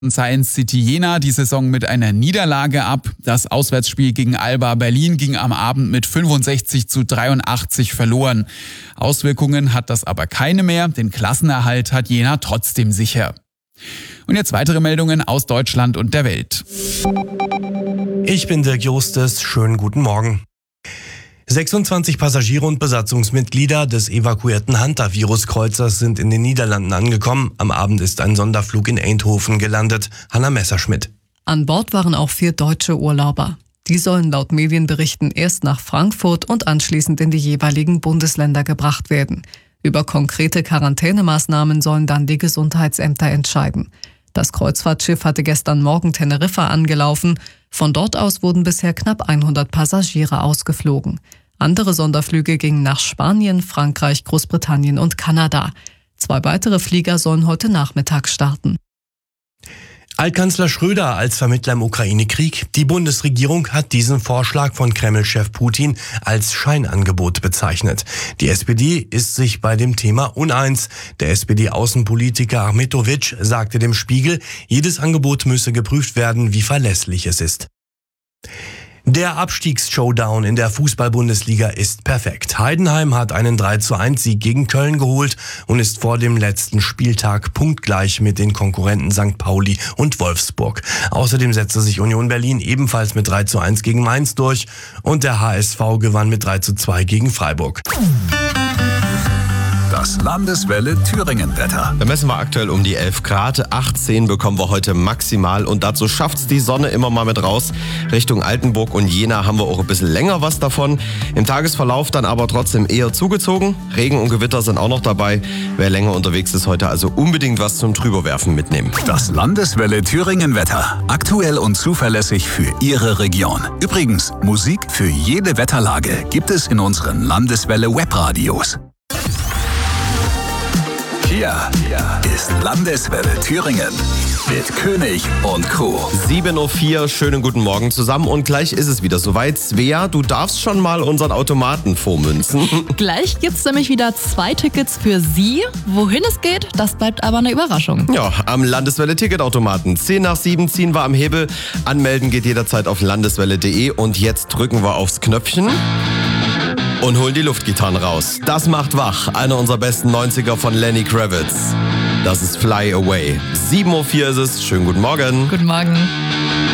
Science City Jena die Saison mit einer Niederlage ab. Das Auswärtsspiel gegen Alba Berlin ging am Abend mit 65:83 verloren. Auswirkungen hat das aber keine mehr. Den Klassenerhalt hat Jena trotzdem sicher. Und jetzt weitere Meldungen aus Deutschland und der Welt. Ich bin Dirk Justes. Schönen guten Morgen. 26 Passagiere und Besatzungsmitglieder des evakuierten Hunter-Virus-Kreuzers sind in den Niederlanden angekommen. Am Abend ist ein Sonderflug in Eindhoven gelandet. Hanna Messerschmidt. An Bord waren auch 4 deutsche Urlauber. Die sollen laut Medienberichten erst nach Frankfurt und anschließend in die jeweiligen Bundesländer gebracht werden. Über konkrete Quarantänemaßnahmen sollen dann die Gesundheitsämter entscheiden. Das Kreuzfahrtschiff hatte gestern Morgen Teneriffa angelaufen. Von dort aus wurden bisher knapp 100 Passagiere ausgeflogen. Andere Sonderflüge gingen nach Spanien, Frankreich, Großbritannien und Kanada. 2 weitere Flieger sollen heute Nachmittag starten. Altkanzler Schröder als Vermittler im Ukraine-Krieg. Die Bundesregierung hat diesen Vorschlag von Kreml-Chef Putin als Scheinangebot bezeichnet. Die SPD ist sich bei dem Thema uneins. Der SPD-Außenpolitiker Achmetovic sagte dem Spiegel, jedes Angebot müsse geprüft werden, wie verlässlich es ist. Der Abstiegs-Showdown in der Fußball-Bundesliga ist perfekt. Heidenheim hat einen 3:1-Sieg gegen Köln geholt und ist vor dem letzten Spieltag punktgleich mit den Konkurrenten St. Pauli und Wolfsburg. Außerdem setzte sich Union Berlin ebenfalls mit 3:1 gegen Mainz durch und der HSV gewann mit 3:2 gegen Freiburg. Das Landeswelle Thüringen-Wetter. Da messen wir aktuell um die 11 Grad. 18 bekommen wir heute maximal und dazu schafft's die Sonne immer mal mit raus. Richtung Altenburg und Jena haben wir auch ein bisschen länger was davon. Im Tagesverlauf dann aber trotzdem eher zugezogen. Regen und Gewitter sind auch noch dabei. Wer länger unterwegs ist, heute also unbedingt was zum Drüberwerfen mitnehmen. Das Landeswelle Thüringen-Wetter. Aktuell und zuverlässig für Ihre Region. Übrigens, Musik für jede Wetterlage gibt es in unseren Landeswelle Webradios. Hier ist Landeswelle Thüringen mit König und Co. 7:04 Uhr, schönen guten Morgen zusammen und gleich ist es wieder soweit. Svea, du darfst schon mal unseren Automaten vormünzen. Gleich gibt's nämlich wieder 2 Tickets für Sie. Wohin es geht, das bleibt aber eine Überraschung. Ja, am Landeswelle-Ticketautomaten. 6:10 ziehen wir am Hebel. Anmelden geht jederzeit auf landeswelle.de und jetzt drücken wir aufs Knöpfchen und holen die Luftgitarren raus. Das macht wach. Einer unserer besten 90er von Lenny Kravitz. Das ist Fly Away. 7:04 Uhr ist es. Schönen guten Morgen. Guten Morgen.